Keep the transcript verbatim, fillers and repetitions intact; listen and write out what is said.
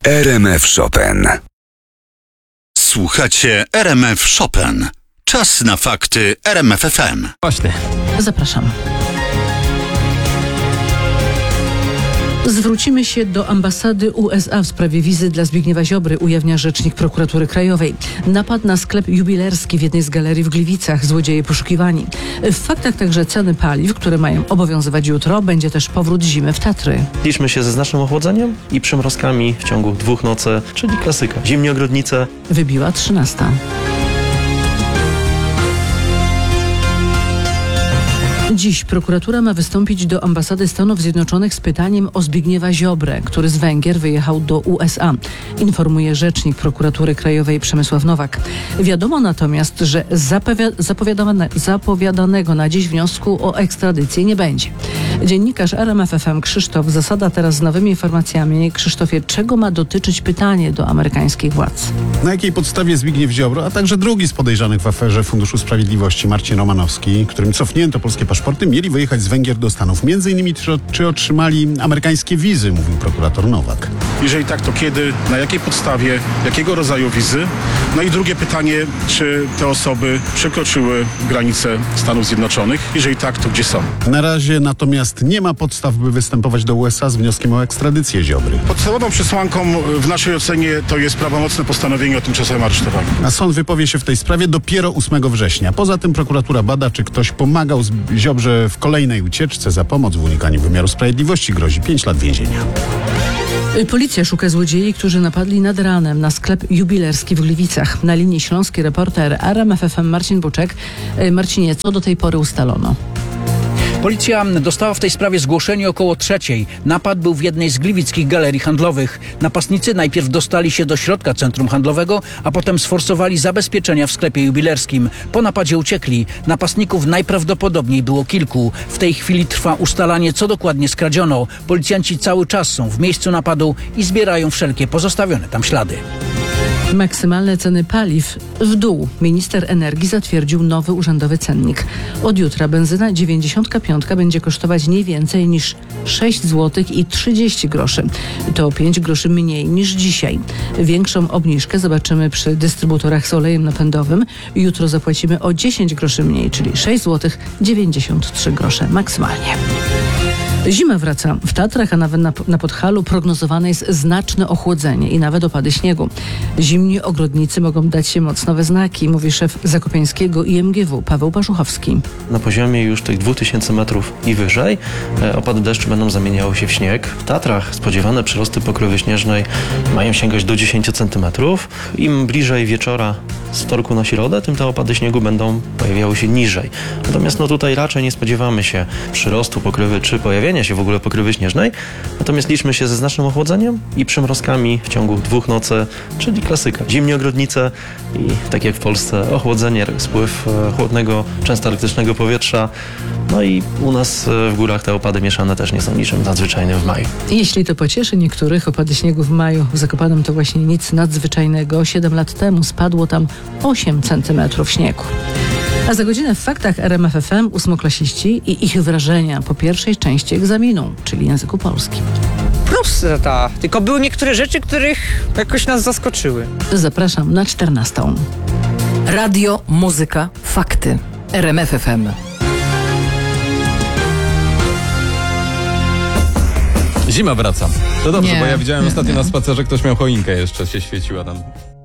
R M F Chopin. Słuchacie R M F Chopin. Czas na fakty R M F F M. Właśnie. Zapraszam. Zwrócimy się do ambasady U S A w sprawie wizy dla Zbigniewa Ziobry, ujawnia rzecznik prokuratury krajowej. Napad na sklep jubilerski w jednej z galerii w Gliwicach. Złodzieje poszukiwani. W faktach także ceny paliw, które mają obowiązywać jutro. Będzie też powrót zimy w Tatry. Liczmy się ze znacznym ochłodzeniem i przymrozkami w ciągu dwóch nocy, czyli klasyka. Zimnie ogrodnice. Wybiła trzynasta. Dziś prokuratura ma wystąpić do ambasady Stanów Zjednoczonych z pytaniem o Zbigniewa Ziobrę, który z Węgier wyjechał do U S A, informuje rzecznik prokuratury krajowej Przemysław Nowak. Wiadomo natomiast, że zapewia- zapowiadane- zapowiadanego na dziś wniosku o ekstradycję nie będzie. Dziennikarz R M F F M Krzysztof Zasada teraz z nowymi informacjami. Krzysztofie, czego ma dotyczyć pytanie do amerykańskich władz? Na jakiej podstawie Zbigniew Ziobro, a także drugi z podejrzanych w aferze Funduszu Sprawiedliwości, Marcin Romanowski, którym cofnięto polskie paszporty, mieli wyjechać z Węgier do Stanów? Między innymi czy, czy otrzymali amerykańskie wizy, mówił prokurator Nowak. Jeżeli tak, to kiedy, na jakiej podstawie, jakiego rodzaju wizy? No i drugie pytanie, czy te osoby przekroczyły granice Stanów Zjednoczonych? Jeżeli tak, to gdzie są? Na razie natomiast nie ma podstaw, by występować do U S A z wnioskiem o ekstradycję Ziobry. Podstawową przesłanką w naszej ocenie to jest prawomocne postanowienie o tymczasowym aresztowaniu. A sąd wypowie się w tej sprawie dopiero ósmego września. Poza tym prokuratura bada, czy ktoś pomagał Ziobrze w kolejnej ucieczce. Za pomoc w unikaniu wymiaru sprawiedliwości grozi pięć lat więzienia. Policja szuka złodziei, którzy napadli nad ranem na sklep jubilerski w Gliwicach. Na linii śląskiej reporter R M F F M Marcin Buczek. Marcinie, co do tej pory ustalono? Policja dostała w tej sprawie zgłoszenie około trzeciej. Napad był w jednej z gliwickich galerii handlowych. Napastnicy najpierw dostali się do środka centrum handlowego, a potem sforsowali zabezpieczenia w sklepie jubilerskim. Po napadzie uciekli. Napastników najprawdopodobniej było kilku. W tej chwili trwa ustalanie, co dokładnie skradziono. Policjanci cały czas są w miejscu napadu i zbierają wszelkie pozostawione tam ślady. Maksymalne ceny paliw w dół. Minister energii zatwierdził nowy urzędowy cennik. Od jutra benzyna dziewięćdziesiąt pięć będzie kosztować nie więcej niż sześć złotych i trzydzieści groszy. To pięć groszy mniej niż dzisiaj. Większą obniżkę zobaczymy przy dystrybutorach z olejem napędowym. Jutro zapłacimy o dziesięć groszy mniej, czyli sześć złotych dziewięćdziesiąt trzy grosze maksymalnie. Zima wraca. W Tatrach, a nawet na, na Podhalu prognozowane jest znaczne ochłodzenie i nawet opady śniegu. Zimni ogrodnicy mogą dać się mocno we znaki, mówi szef zakopiańskiego I M G W Paweł Paszuchowski. Na poziomie już tych dwóch tysięcy metrów i wyżej e, opady deszczu będą zamieniały się w śnieg. W Tatrach spodziewane przyrosty pokrywy śnieżnej mają sięgać do dziesięć centymetrów. Im bliżej wieczora z wtorku na środę, tym te opady śniegu będą pojawiały się niżej. Natomiast no tutaj raczej nie spodziewamy się przyrostu pokrywy czy pojawienia się w ogóle pokrywy śnieżnej. Natomiast liczmy się ze znacznym ochłodzeniem i przymrozkami w ciągu dwóch nocy, czyli klasyka. Zimnie ogrodnice i tak jak w Polsce ochłodzenie, spływ chłodnego, często arktycznego powietrza. No i u nas w górach te opady mieszane też nie są niczym nadzwyczajnym w maju. Jeśli to pocieszy niektórych, opady śniegu w maju w Zakopanem to właśnie nic nadzwyczajnego. Siedem lat temu spadło tam osiem centymetrów śniegu. A za godzinę w faktach R M F F M ósmoklasiści i ich wrażenia po pierwszej części egzaminu, czyli języku polskim. Prosta, tylko były niektóre rzeczy, których jakoś nas zaskoczyły. Zapraszam na czternastą. Radio, muzyka, fakty. R M F F M. Zima wraca. To dobrze, Nie, bo ja widziałem nie, ostatnio nie. na spacerze, ktoś miał choinkę jeszcze, się świeciła tam.